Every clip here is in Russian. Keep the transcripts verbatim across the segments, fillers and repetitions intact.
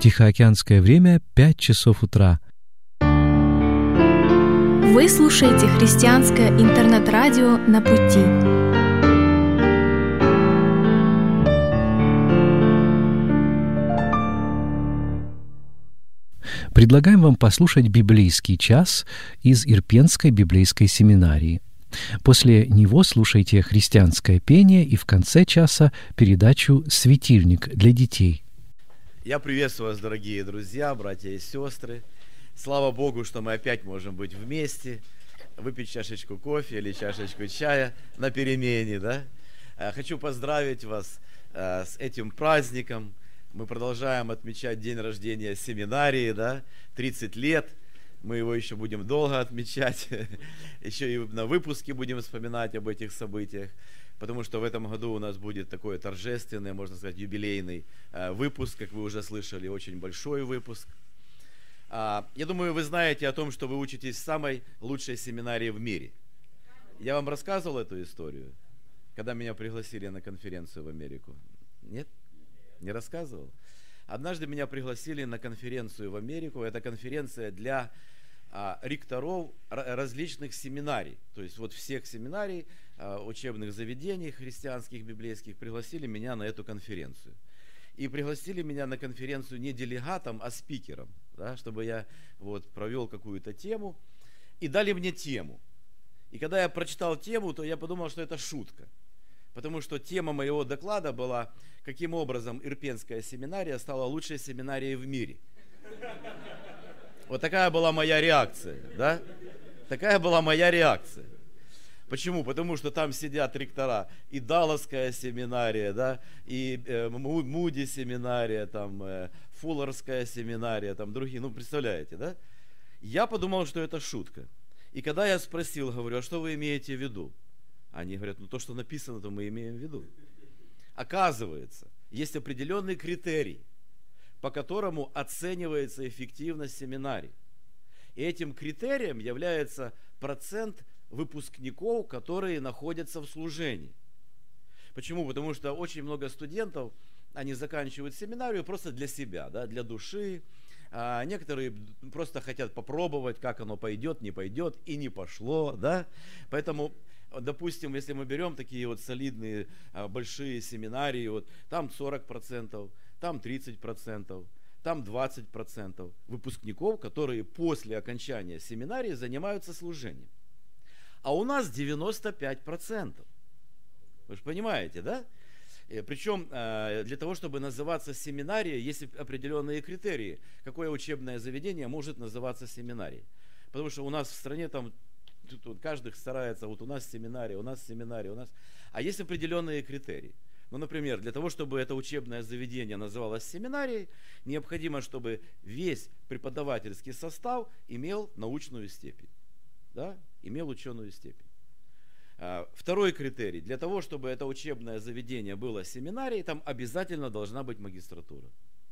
Тихоокеанское время пять часов утра. Вы слушаете христианское интернет-радио «На пути». Предлагаем вам послушать библейский час из Ирпенской библейской семинарии. После него слушайте христианское пение и в конце часа передачу «Светильник для детей». Я приветствую вас, дорогие друзья, братья и сестры. Слава Богу, что мы опять можем быть вместе, выпить чашечку кофе или чашечку чая на перемене, да? Хочу поздравить вас с этим праздником. Мы продолжаем отмечать день рождения семинарии, да? тридцать лет. Мы его еще будем долго отмечать. Еще и на выпуске будем вспоминать об этих событиях. Потому что в этом году у нас будет такой торжественный, можно сказать, юбилейный э, выпуск, как вы уже слышали, очень большой выпуск. А, я думаю, вы знаете о том, что вы учитесь в самой лучшей семинарии в мире. Я вам рассказывал эту историю, когда меня пригласили на конференцию в Америку? Нет? Не рассказывал? Однажды меня пригласили на конференцию в Америку. Это конференция для а, ректоров различных семинарий. То есть вот всех семинарий, учебных заведений христианских, библейских, пригласили меня на эту конференцию. И пригласили меня на конференцию не делегатом, а спикером, да, чтобы я вот провел какую-то тему. И дали мне тему. И когда я прочитал тему, то я подумал, что это шутка. Потому что тема моего доклада была, каким образом Ирпенская семинария стала лучшей семинарией в мире. Вот такая была моя реакция, да? Такая была моя реакция. Почему? Потому что там сидят ректора и Далласская семинария, да, и э, Муди семинария, там, э, Фуллерская семинария, там другие, ну, представляете, да? Я подумал, что это шутка. И когда я спросил, говорю, а что вы имеете в виду? Они говорят, ну, то, что написано, то мы имеем в виду. Оказывается, есть определенный критерий, по которому оценивается эффективность семинарий. И этим критерием является процент выпускников, которые находятся в служении. Почему? Потому что очень много студентов, они заканчивают семинарию просто для себя, да, для души. А некоторые просто хотят попробовать, как оно пойдет, не пойдет, и не пошло, да. Поэтому, допустим, если мы берем такие вот солидные большие семинарии, вот там сорок процентов, там тридцать процентов, там двадцать процентов выпускников, которые после окончания семинарии занимаются служением. А у нас девяносто пять процентов. Вы же понимаете, да? И причем для того, чтобы называться семинарией, есть определенные критерии, какое учебное заведение может называться семинарией. Потому что у нас в стране там тут каждый старается, вот у нас семинария, у нас семинария, у нас... А есть определенные критерии. Ну, например, для того, чтобы это учебное заведение называлось семинарией, необходимо, чтобы весь преподавательский состав имел научную степень. Да? Имел ученую степень. Второй критерий. Для того, чтобы это учебное заведение было семинарией, там обязательно должна быть магистратура.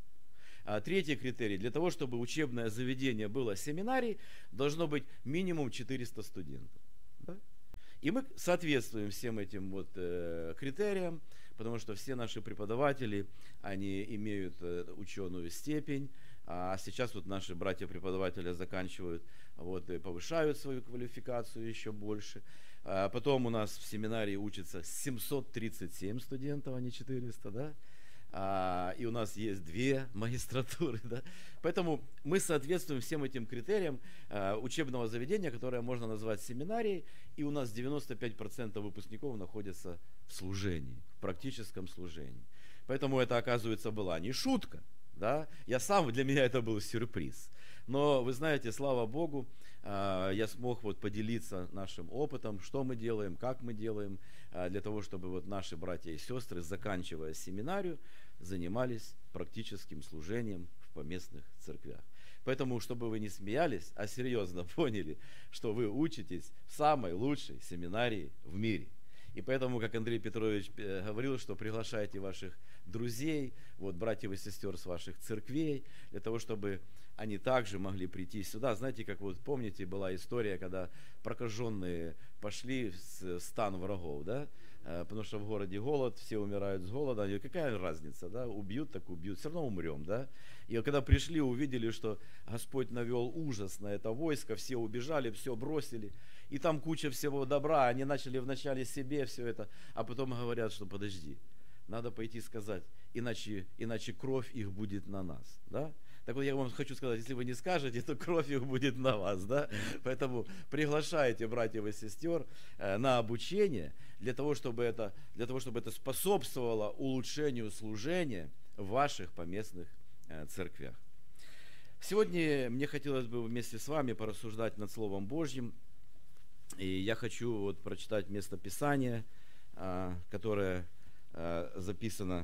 Третий критерий. Для того, чтобы учебное заведение было семинарией, должно быть минимум четыреста студентов. Да? И мы соответствуем всем этим вот, э, критериям, потому что все наши преподаватели, они имеют э, ученую степень. А сейчас вот наши братья-преподаватели заканчивают, вот, и повышают свою квалификацию еще больше. А потом у нас в семинарии учатся семьсот тридцать семь студентов, а не четыреста, да? А, и у нас есть две магистратуры, да? Поэтому мы соответствуем всем этим критериям а, учебного заведения, которое можно назвать семинарией, и у нас девяносто пять процентов выпускников находятся в служении, в практическом служении. Поэтому это, оказывается, была не шутка. Да? Я сам, для меня это был сюрприз. Но вы знаете, слава Богу, я смог вот поделиться нашим опытом, что мы делаем, как мы делаем, для того, чтобы вот наши братья и сестры, заканчивая семинарию, занимались практическим служением в поместных церквях. Поэтому, чтобы вы не смеялись, а серьезно поняли, что вы учитесь в самой лучшей семинарии в мире. И поэтому, как Андрей Петрович говорил, что приглашайте ваших друзей, вот, братьев и сестер с ваших церквей, для того, чтобы они также могли прийти сюда. Знаете, как вот помните, была история, когда прокаженные пошли в стан врагов, да? потому что в городе голод, все умирают с голода. Они говорят, какая разница, да, убьют, так убьют, все равно умрем, да. И когда пришли, увидели, что Господь навел ужас на это войско, все убежали, все бросили, и там куча всего добра, они начали вначале себе все это, а потом говорят, что подожди, надо пойти сказать, иначе, иначе кровь их будет на нас, да. Так вот я вам хочу сказать, если вы не скажете, то кровь их будет на вас, да. Поэтому приглашайте братьев и сестер на обучение для того, чтобы это, для того, чтобы это способствовало улучшению служения в ваших поместных церквях. Сегодня мне хотелось бы вместе с вами порассуждать над Словом Божьим. И я хочу вот прочитать место Писания, которое записано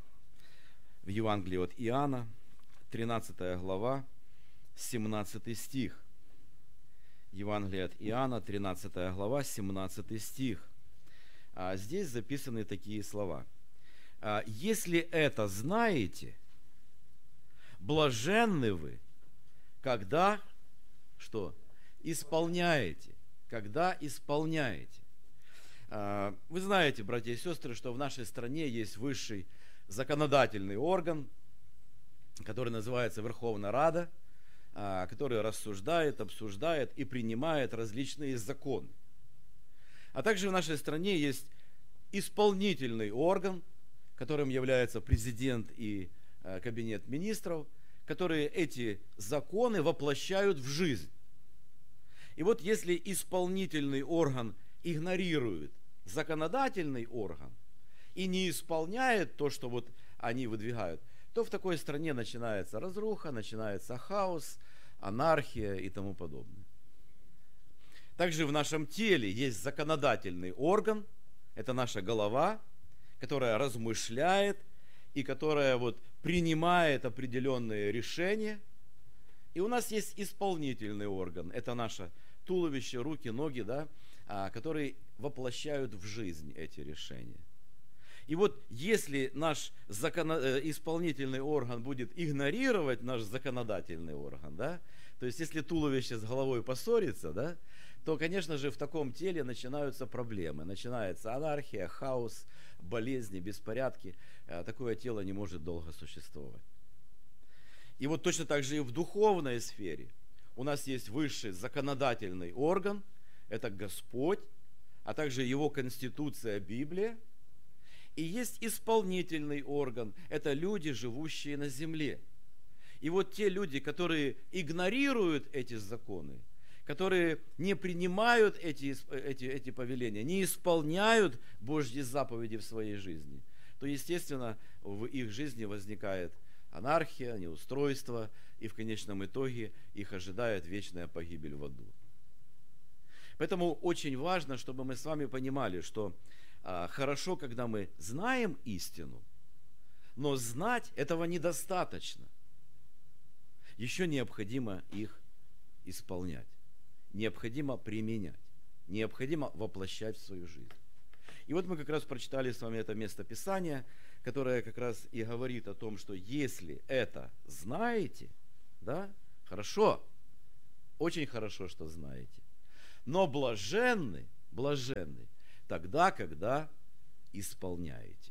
в Евангелии от Иоанна, тринадцатая глава, семнадцатый стих. Евангелие от Иоанна, тринадцатая глава, семнадцатый стих. А здесь записаны такие слова. «Если это знаете, блаженны вы, когда, что, исполняете, когда исполняете». Вы знаете, братья и сестры, что в нашей стране есть высший законодательный орган, который называется Верховная Рада, который рассуждает, обсуждает и принимает различные законы. А также в нашей стране есть исполнительный орган, которым является президент и кабинет министров, которые эти законы воплощают в жизнь. И вот если исполнительный орган игнорирует законодательный орган и не исполняет то, что вот они выдвигают, то в такой стране начинается разруха, начинается хаос, анархия и тому подобное. Также в нашем теле есть законодательный орган, это наша голова, которая размышляет и которая вот принимает определенные решения. И у нас есть исполнительный орган, это наше туловище, руки, ноги, да, которые воплощают в жизнь эти решения. И вот если наш закон... исполнительный орган будет игнорировать наш законодательный орган, да, то есть если туловище с головой поссорится, да, то, конечно же, в таком теле начинаются проблемы, начинается анархия, хаос, болезни, беспорядки. Такое тело не может долго существовать. И вот точно так же и в духовной сфере. У нас есть высший законодательный орган, это Господь, а также Его Конституция, Библия. И есть исполнительный орган, это люди, живущие на земле. И вот те люди, которые игнорируют эти законы, которые не принимают эти, эти, эти повеления, не исполняют Божьи заповеди в своей жизни, то, естественно, в их жизни возникает анархия, неустройство, и в конечном итоге их ожидает вечная погибель в аду. Поэтому очень важно, чтобы мы с вами понимали, что а, хорошо, когда мы знаем истину, но знать этого недостаточно. Еще необходимо их исполнять, необходимо применять, необходимо воплощать в свою жизнь. И вот мы как раз прочитали с вами это место Писания, которое как раз и говорит о том, что если это знаете, да, хорошо, очень хорошо, что знаете, но блаженны, блаженны тогда, когда исполняете.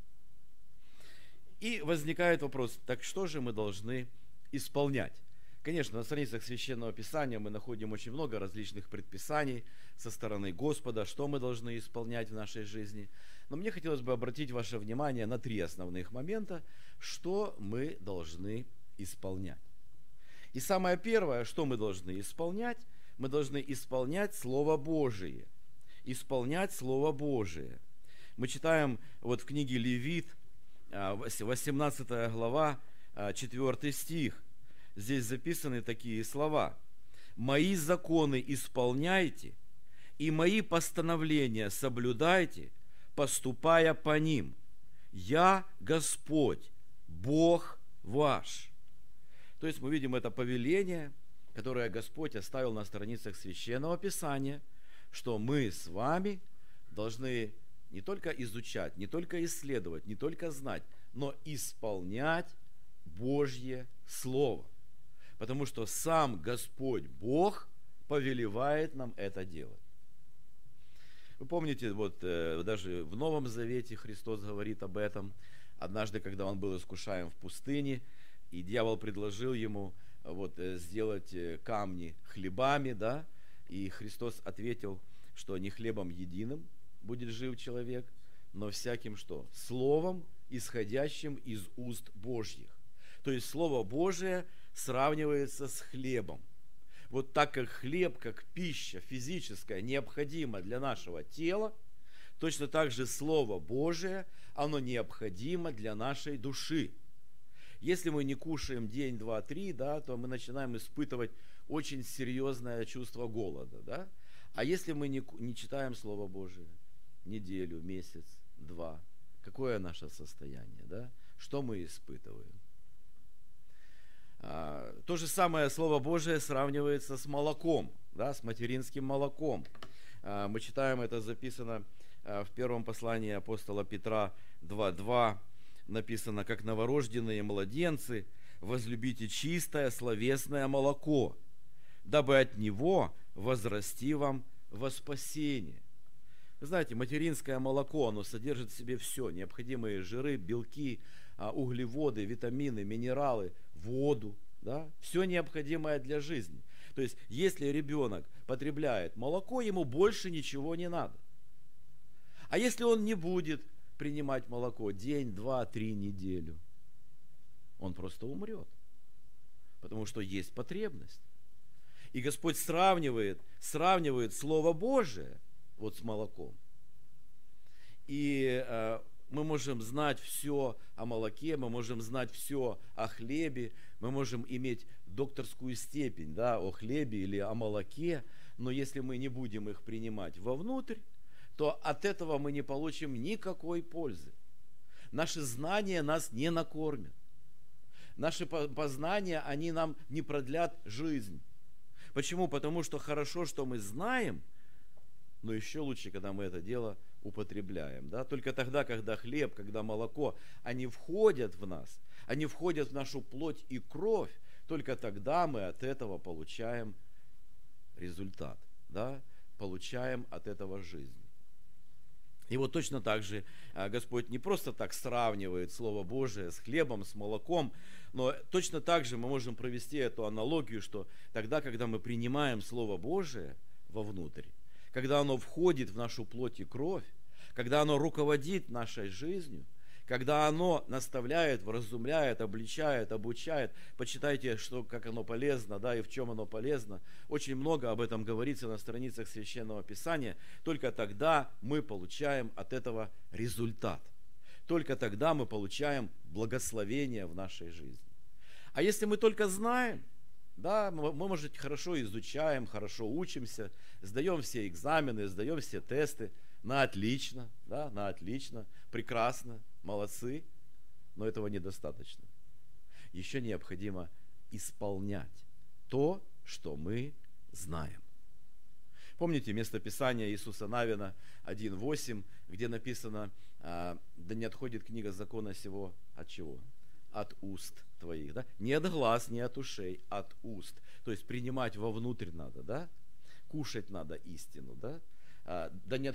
И возникает вопрос, так что же мы должны исполнять? Конечно, на страницах Священного Писания мы находим очень много различных предписаний со стороны Господа, что мы должны исполнять в нашей жизни. Но мне хотелось бы обратить ваше внимание на три основных момента, что мы должны исполнять. И самое первое, что мы должны исполнять, мы должны исполнять Слово Божие. Исполнять Слово Божие. Мы читаем вот в книге Левит, восемнадцатая глава, четвёртый стих. Здесь записаны такие слова. «Мои законы исполняйте, и мои постановления соблюдайте, поступая по ним. Я Господь, Бог ваш». То есть мы видим это повеление, которое Господь оставил на страницах Священного Писания, что мы с вами должны не только изучать, не только исследовать, не только знать, но исполнять Божье Слово. Потому что сам Господь Бог повелевает нам это делать. Вы помните, вот даже в Новом Завете Христос говорит об этом. Однажды, когда он был искушаем в пустыне, и дьявол предложил ему вот, сделать камни хлебами, да, и Христос ответил, что не хлебом единым будет жив человек, но всяким что? Словом, исходящим из уст Божьих. То есть Слово Божие сравнивается с хлебом. Вот так как хлеб, как пища физическая, необходима для нашего тела, точно так же Слово Божие, оно необходимо для нашей души. Если мы не кушаем день, два, три, да, то мы начинаем испытывать очень серьезное чувство голода. Да? А если мы не, не читаем Слово Божие неделю, месяц, два, какое наше состояние? Да? Что мы испытываем? А, то же самое Слово Божие сравнивается с молоком, да, с материнским молоком. А, мы читаем, это записано а, в первом послании апостола Петра два два. Написано: как новорожденные младенцы, возлюбите чистое словесное молоко, дабы от него возрасти вам во спасение. Вы знаете, материнское молоко, оно содержит в себе все, необходимые жиры, белки, углеводы, витамины, минералы, воду, да? Все необходимое для жизни. То есть, если ребенок потребляет молоко, ему больше ничего не надо. А если он не будет принимать молоко день, два, три, неделю, он просто умрет, потому что есть потребность. И Господь сравнивает, сравнивает Слово Божие вот с молоком. И э, мы можем знать все о молоке, мы можем знать все о хлебе, мы можем иметь докторскую степень, да, о хлебе или о молоке, но если мы не будем их принимать вовнутрь, то от этого мы не получим никакой пользы. Наши знания нас не накормят. Наши познания, они нам не продлят жизнь. Почему? Потому что хорошо, что мы знаем, но еще лучше, когда мы это дело употребляем. Да? Только тогда, когда хлеб, когда молоко, они входят в нас, они входят в нашу плоть и кровь, только тогда мы от этого получаем результат, да? Получаем от этого жизнь. И вот точно так же Господь не просто так сравнивает Слово Божие с хлебом, с молоком, но точно так же мы можем провести эту аналогию, что тогда, когда мы принимаем Слово Божие вовнутрь, когда оно входит в нашу плоть и кровь, когда оно руководит нашей жизнью, когда оно наставляет, вразумляет, обличает, обучает, почитайте, что, как оно полезно, да, и в чем оно полезно. Очень много об этом говорится на страницах Священного Писания. Только тогда мы получаем от этого результат. Только тогда мы получаем благословение в нашей жизни. А если мы только знаем, да, мы, мы, может, хорошо изучаем, хорошо учимся, сдаем все экзамены, сдаем все тесты, на отлично, да, на отлично, прекрасно, молодцы, но этого недостаточно. Еще необходимо исполнять то, что мы знаем. Помните местописание Иисуса Навина один восемь, где написано: да не отходит книга закона сего от чего? От уст твоих, да? Не от глаз, не от ушей, от уст. То есть принимать вовнутрь надо, да? Кушать надо истину, да? Да не